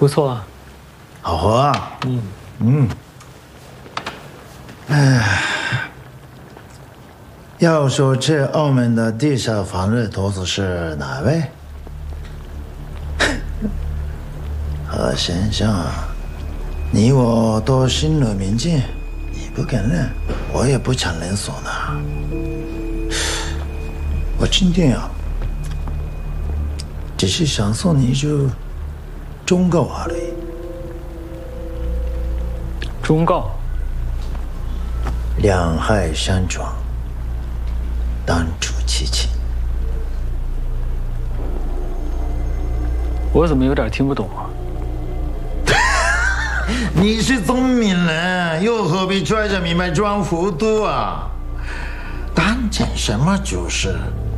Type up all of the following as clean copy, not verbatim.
不错啊， 好喝啊。要说这澳门的地产防日投资是哪位？何先生，你我都心路明镜，你不肯认，我也不强人所难。我今天啊，只是想送你一句忠告而已。 忠告。 两害相撞，当主其轻。 我怎么有点听不懂啊？ 你是聪明人，又何必揣着明白装糊涂啊？当件什么主事？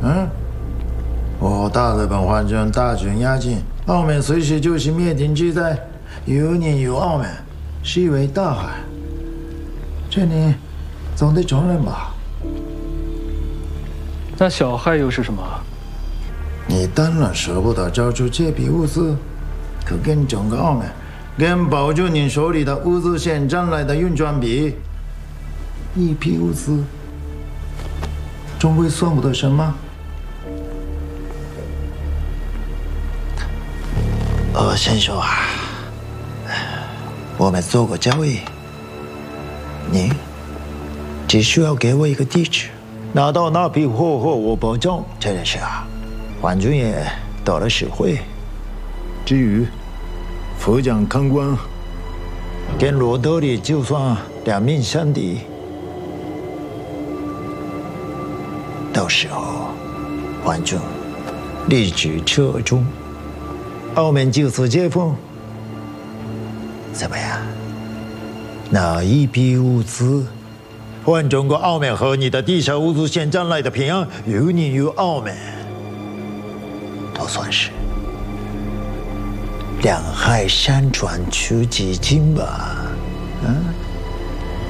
我大日本皇军大军压境，澳门随时就是灭顶之灾。有你有澳门，是为大海，这你总得承认吧？ 那小害又是什么？ 你当然舍不得交出这笔物资，可跟整个澳门，跟保住你手里的乌兹县将来的运转比，一批物资终归算不得什么。先生啊，我们做过交易，你只需要给我一个地址，拿到那批货后，我保证这件事啊，皇军也得了实惠。至于福将康官跟罗德里就算两命相抵，到时候皇军立即撤中，澳门就此解封，怎么样？那一批物资换整个澳门和你的地产乌兹县将来的平安，有你有澳门，都算是两害相传出奇经吧？